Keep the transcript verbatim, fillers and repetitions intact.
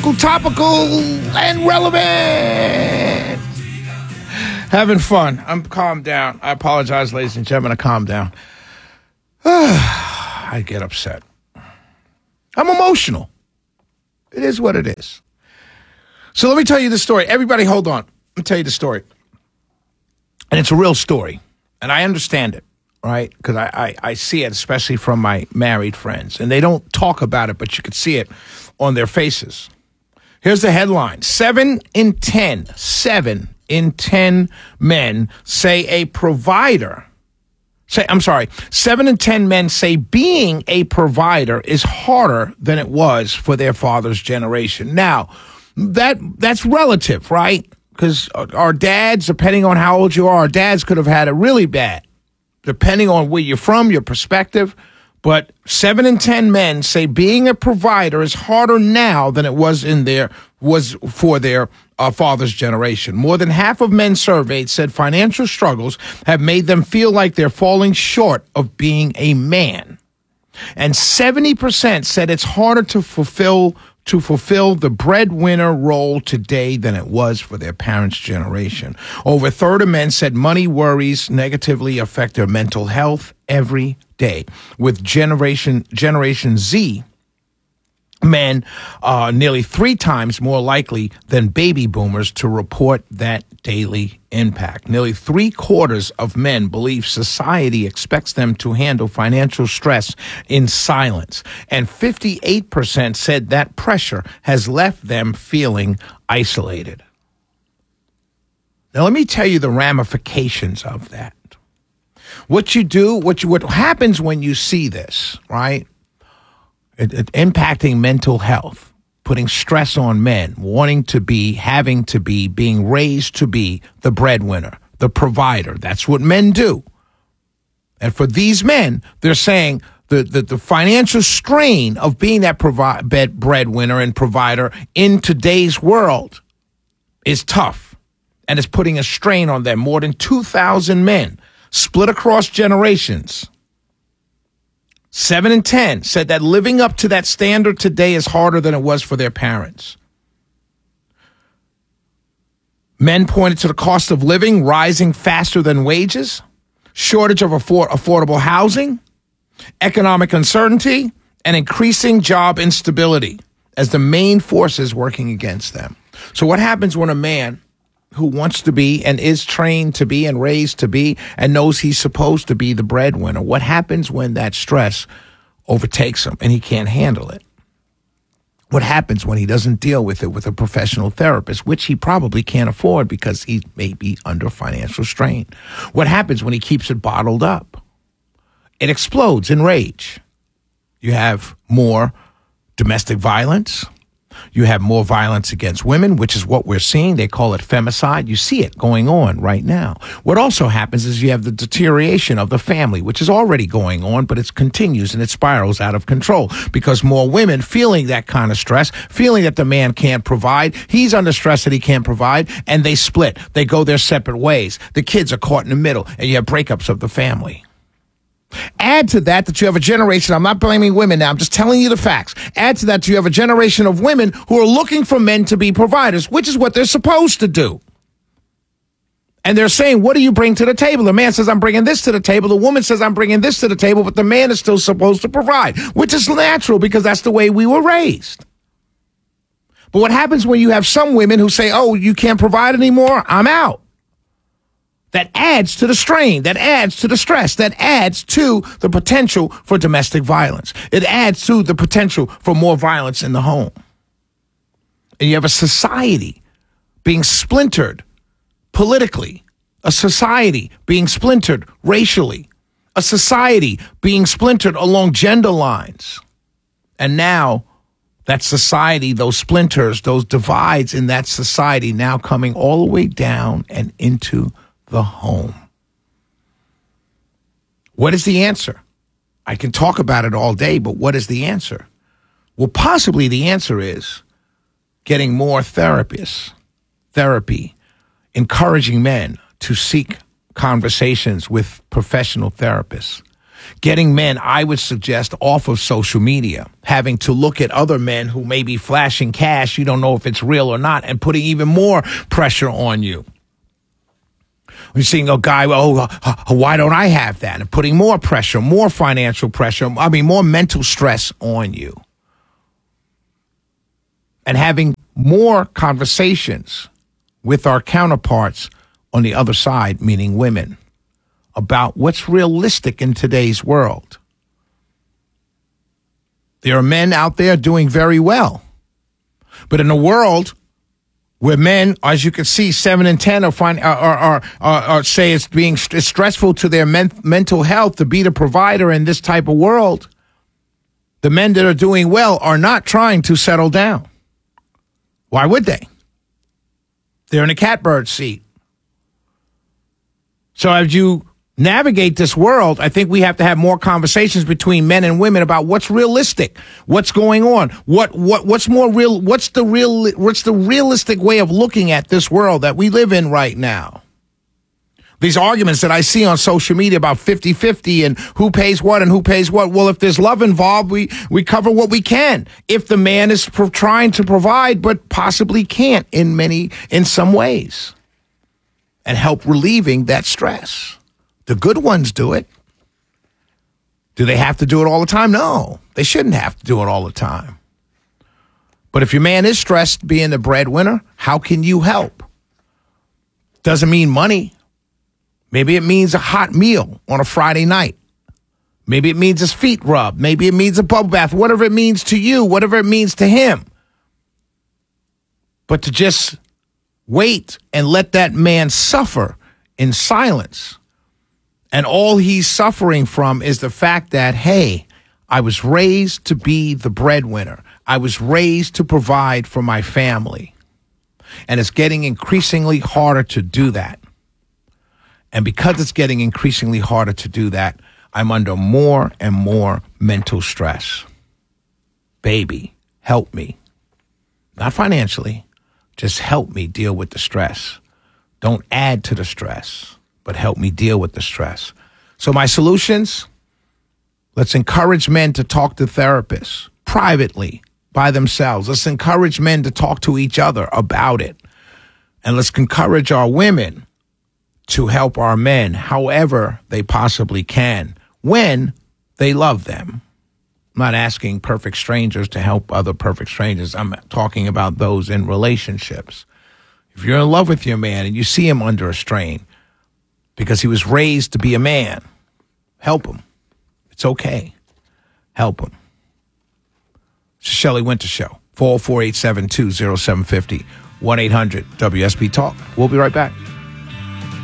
local, topical, and relevant. Having fun. I'm calmed down. I apologize, ladies and gentlemen. I calmed down. I get upset. I'm emotional. It is what it is. So let me tell you the story. Everybody, hold on. Let me tell you the story. And it's a real story. And I understand it, right? Because I, I, I see it, especially from my married friends. And they don't talk about it, but you could see it on their faces. Here's the headline. Seven in ten, seven in ten men say a provider, say, I'm sorry, seven in ten men say being a provider is harder than it was for their father's generation. Now, that that's relative, right? Because our dads, depending on how old you are, our dads could have had it really bad, depending on where you're from, your perspective. But seven in ten men say being a provider is harder now than it was in their was for their uh, father's generation. More than half of men surveyed said financial struggles have made them feel like they're falling short of being a man, and seventy percent said it's harder to fulfill to fulfill the breadwinner role today than it was for their parents' generation. Over a third of men said money worries negatively affect their mental health every day, with generation Generation Z men uh, nearly three times more likely than baby boomers to report that daily impact. Nearly three quarters of men believe society expects them to handle financial stress in silence, and fifty-eight percent said that pressure has left them feeling isolated. Now, let me tell you the ramifications of that. What you do, what you, what happens when you see this, right? It, it, impacting mental health, putting stress on men, wanting to be, having to be, being raised to be the breadwinner, the provider. That's what men do. And for these men, they're saying the, the, the financial strain of being that provi- bed, breadwinner and provider in today's world is tough, and it's putting a strain on them. More than two thousand men split across generations. Seven in ten said that living up to that standard today is harder than it was for their parents. Men pointed to the cost of living rising faster than wages, shortage of afford- affordable housing, economic uncertainty, and increasing job instability as the main forces working against them. So what happens when a man who wants to be and is trained to be and raised to be and knows he's supposed to be the breadwinner, what happens when that stress overtakes him and he can't handle it? What happens when he doesn't deal with it with a professional therapist, which he probably can't afford because he may be under financial strain? What happens when he keeps it bottled up? It explodes in rage. You have more domestic violence. You have more violence against women, which is what we're seeing. They call it femicide. You see it going on right now. What also happens is you have the deterioration of the family, which is already going on, but it continues and it spirals out of control because more women feeling that kind of stress, feeling that the man can't provide, he's under stress that he can't provide, and they split. They go their separate ways. The kids are caught in the middle, and you have breakups of the family. Add to that that you have a generation, I'm not blaming women now, I'm just telling you the facts. Add to that you have a generation of women who are looking for men to be providers, which is what they're supposed to do. And they're saying, what do you bring to the table? The man says, I'm bringing this to the table. The woman says, I'm bringing this to the table, but the man is still supposed to provide, which is natural because that's the way we were raised. But what happens when you have some women who say, oh, you can't provide anymore? I'm out. That adds to the strain, that adds to the stress, that adds to the potential for domestic violence. It adds to the potential for more violence in the home. And you have a society being splintered politically, a society being splintered racially, a society being splintered along gender lines. And now that society, those splinters, those divides in that society now coming all the way down and into the home. What is the answer? I can talk about it all day, but what is the answer? Well, possibly the answer is getting more therapists, therapy, encouraging men to seek conversations with professional therapists, Getting men, I would suggest, off of social media, having to look at other men who may be flashing cash, you don't know if it's real or not, and putting even more pressure on you. You're seeing a guy, oh, uh, why don't I have that? And putting more pressure, more financial pressure, I mean, more mental stress on you. And having more conversations with our counterparts on the other side, meaning women, about what's realistic in today's world. There are men out there doing very well. But in a world where men, as you can see, seven and ten are, find, are, are, are, are say it's being st- it's stressful to their men- mental health to be the provider in this type of world, the men that are doing well are not trying to settle down. Why would they? They're in a catbird seat. So as you navigate this world, I think we have to have more conversations between men and women about what's realistic, what's going on, what what what's more real, what's the real, what's the realistic way of looking at this world that we live in right now. These arguments that I see on social media about fifty-fifty and who pays what and who pays what. Well, if there's love involved, we, we cover what we can. If the man is pro- trying to provide but possibly can't in many, in some ways, and help relieving that stress. The good ones do it. Do they have to do it all the time? No, they shouldn't have to do it all the time. But if your man is stressed being the breadwinner, how can you help? Doesn't mean money. Maybe it means a hot meal on a Friday night. Maybe it means his feet rubbed. Maybe it means a bubble bath, whatever it means to you, whatever it means to him. But to just wait and let that man suffer in silence. And all he's suffering from is the fact that, hey, I was raised to be the breadwinner. I was raised to provide for my family. And it's getting increasingly harder to do that. And because it's getting increasingly harder to do that, I'm under more and more mental stress. Baby, help me. Not financially, just help me deal with the stress. Don't add to the stress, but help me deal with the stress. So my solutions, let's encourage men to talk to therapists privately by themselves. Let's encourage men to talk to each other about it. And let's encourage our women to help our men however they possibly can when they love them. I'm not asking perfect strangers to help other perfect strangers. I'm talking about those in relationships. If you're in love with your man and you see him under a strain because he was raised to be a man, help him. It's okay. Help him. It's the Shelley Winter Show. four oh four, eight seven two, oh seven five oh. one eight hundred W S B Talk. We'll be right back.